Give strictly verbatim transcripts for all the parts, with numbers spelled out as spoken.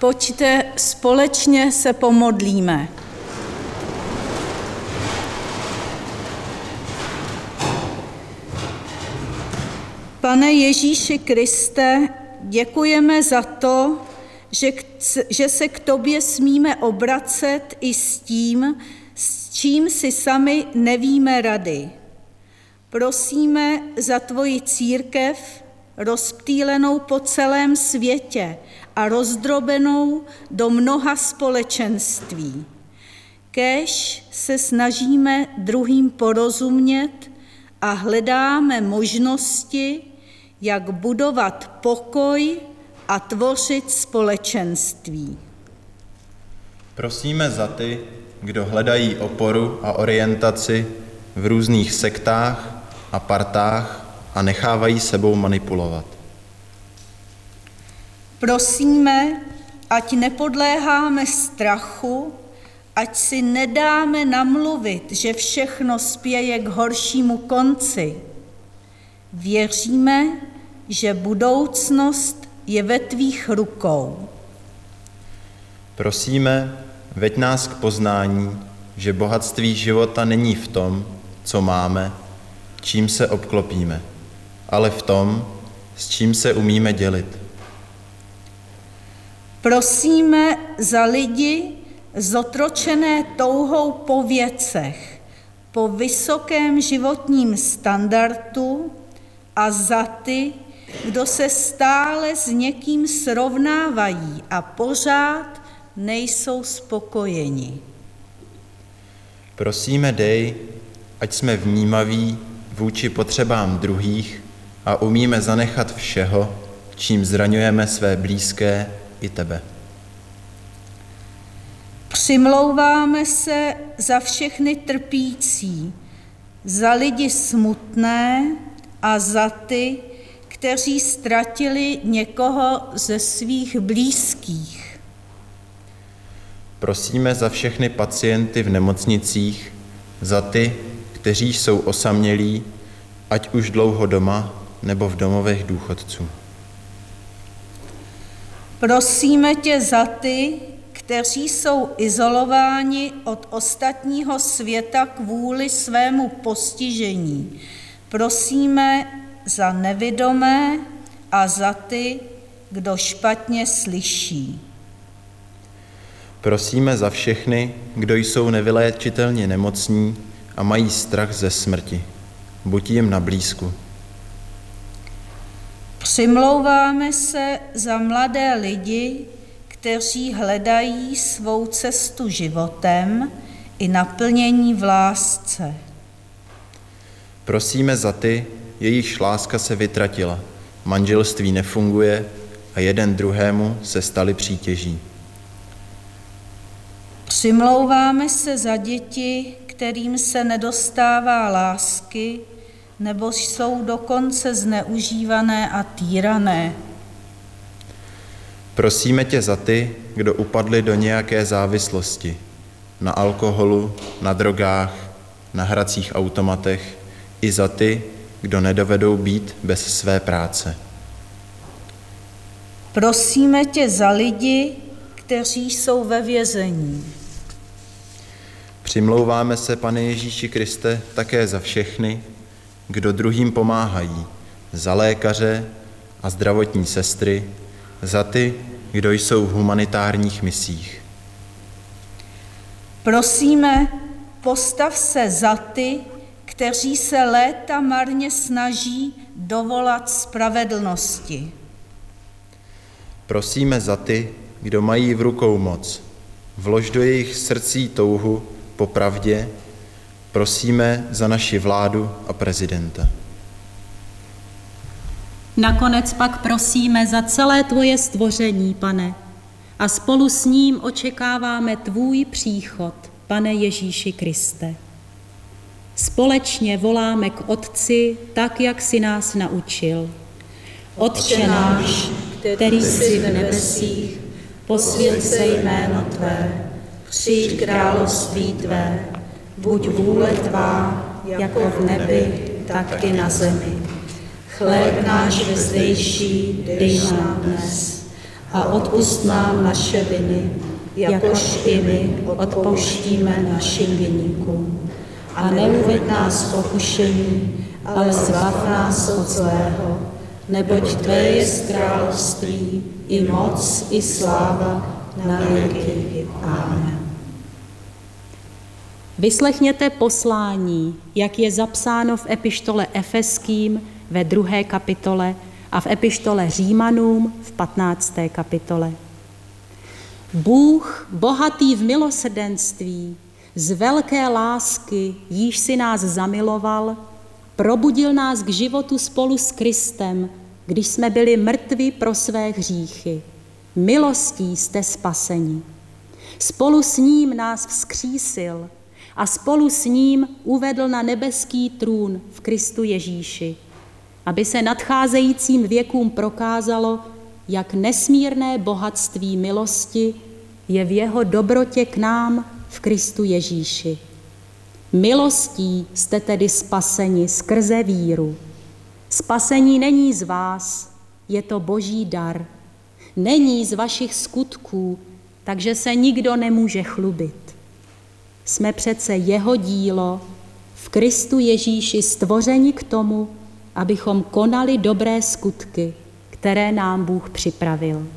Pojďte společně se pomodlíme. Pane Ježíši Kriste, děkujeme za to, že, že se k tobě smíme obracet i s tím, s čím si sami nevíme rady. Prosíme za tvoji církev, rozptýlenou po celém světě a rozdrobenou do mnoha společenství. Kéž se snažíme druhým porozumět a hledáme možnosti, jak budovat pokoj a tvořit společenství. Prosíme za ty, kdo hledají oporu a orientaci v různých sektách a partách a nechávají sebou manipulovat. Prosíme, ať nepodléháme strachu, ať si nedáme namluvit, že všechno spěje k horšímu konci. Věříme, že budoucnost je ve tvých rukou. Prosíme, veď nás k poznání, že bohatství života není v tom, co máme, čím se obklopíme, ale v tom, s čím se umíme dělit. Prosíme za lidi zotročené touhou po věcech, po vysokém životním standardu a za ty, kdo se stále s někým srovnávají a pořád nejsou spokojeni. Prosíme, dej, ať jsme vnímaví vůči potřebám druhých a umíme zanechat všeho, čím zraňujeme své blízké i tebe. Přimlouváme se za všechny trpící, za lidi smutné a za ty, kteří ztratili někoho ze svých blízkých. Prosíme za všechny pacienty v nemocnicích, za ty, kteří jsou osamělí, ať už dlouho doma, nebo v domovech důchodců. Prosíme tě za ty, kteří jsou izolováni od ostatního světa kvůli svému postižení. Prosíme za nevidomé a za ty, kdo špatně slyší. Prosíme za všechny, kdo jsou nevyléčitelně nemocní a mají strach ze smrti. Buď jim na blízku. Přimlouváme se za mladé lidi, kteří hledají svou cestu životem i naplnění v lásce. Prosíme za ty, jejichž láska se vytratila, manželství nefunguje a jeden druhému se stali přítěží. Přimlouváme se za děti, kterým se nedostává lásky, nebo jsou dokonce zneužívané a týrané. Prosíme tě za ty, kdo upadli do nějaké závislosti, na alkoholu, na drogách, na hracích automatech, i za ty, kdo nedovedou být bez své práce. Prosíme tě za lidi, kteří jsou ve vězení. Přimlouváme se, Pane Ježíši Kriste, také za všechny, kdo druhým pomáhají, za lékaře a zdravotní sestry, za ty, kdo jsou v humanitárních misích. Prosíme, postav se za ty, kteří se léta marně snaží dovolat spravedlnosti. Prosíme za ty, kdo mají v rukou moc. Vlož do jejich srdcí touhu po pravdě. Prosíme za naši vládu a prezidenta. Nakonec pak prosíme za celé tvoje stvoření, Pane, a spolu s ním očekáváme tvůj příchod, Pane Ježíši Kriste. Společně voláme k Otci, tak, jak jsi nás naučil. Otče náš, který jsi v nebesích, posvěť se jméno tvé, přijď království tvé, buď vůle tvá, jako v nebi, tak i na zemi. Chléb náš vezdejší dej nám dnes a odpusť nám naše viny, jakož i my odpouštíme našim viníkům. A neuveď nás v pokušení, ale zbav nás od zlého, neboť Tvé je království, i moc, i sláva, na věky. Amen. Vyslechněte poslání, jak je zapsáno v epištole Efeským ve druhé kapitole a v epištole Římanům v patnácté kapitole. Bůh, bohatý v milosrdenství, z velké lásky, jíž si nás zamiloval, probudil nás k životu spolu s Kristem, když jsme byli mrtví pro své hříchy. Milostí jste spaseni. Spolu s ním nás vzkřísil a spolu s ním uvedl na nebeský trůn v Kristu Ježíši, aby se nadcházejícím věkům prokázalo, jak nesmírné bohatství milosti je v jeho dobrotě k nám v Kristu Ježíši. Milostí jste tedy spaseni skrze víru. Spasení není z vás, je to Boží dar. Není z vašich skutků, takže se nikdo nemůže chlubit. Jsme přece jeho dílo, v Kristu Ježíši stvořeni k tomu, abychom konali dobré skutky, které nám Bůh připravil.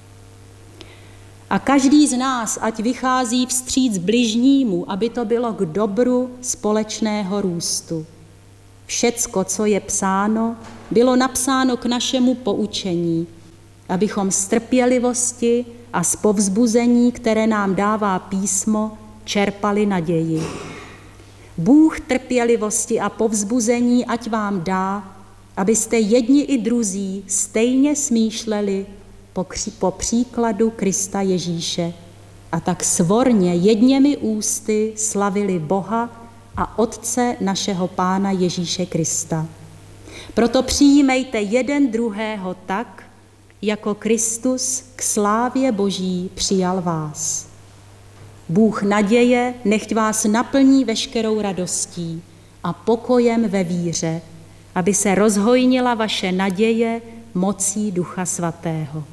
A každý z nás, ať vychází vstříc bližnímu, aby to bylo k dobru společného růstu. Všecko, co je psáno, bylo napsáno k našemu poučení, abychom z trpělivosti a z povzbuzení, které nám dává písmo, čerpali naději. Bůh trpělivosti a povzbuzení ať vám dá, abyste jedni i druzí stejně smýšleli po, kři- po příkladu Krista Ježíše a tak svorně jedněmi ústy slavili Boha a Otce našeho Pána Ježíše Krista. Proto přijímejte jeden druhého tak, jako Kristus k slávě Boží přijal vás. Bůh naděje nechť vás naplní veškerou radostí a pokojem ve víře, aby se rozhojnila vaše naděje mocí Ducha Svatého.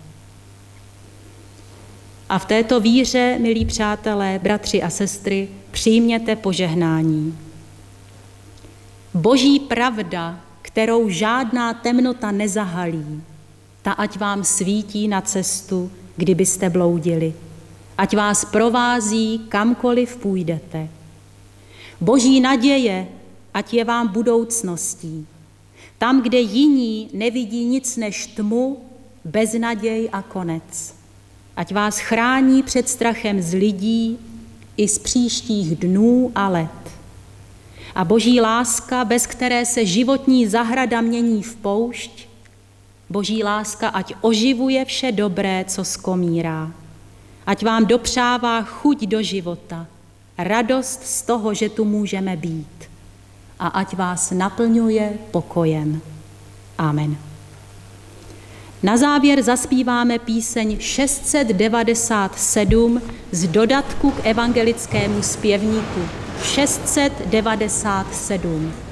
A v této víře, milí přátelé, bratři a sestry, přijměte požehnání. Boží pravda, kterou žádná temnota nezahalí, ta ať vám svítí na cestu, kdybyste bloudili. Ať vás provází, kamkoliv půjdete. Boží naděje, ať je vám budoucností. Tam, kde jiní nevidí nic než tmu, beznaděj a konec. Ať vás chrání před strachem z lidí i z příštích dnů a let. A Boží láska, bez které se životní zahrada mění v poušť, Boží láska ať oživuje vše dobré, co skomírá. Ať vám dopřává chuť do života, radost z toho, že tu můžeme být. A ať vás naplňuje pokojem. Amen. Na závěr zaspíváme píseň šest set devadesát sedm z dodatku k evangelickému zpěvníku. šest set devadesát sedm.